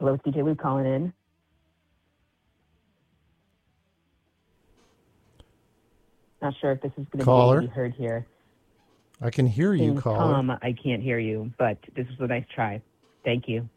Hello, it's DJ Luke calling in. Not sure if this is going to be able to be heard here. I can hear you, caller. Tom, I can't hear you, but this was a nice try. Thank you.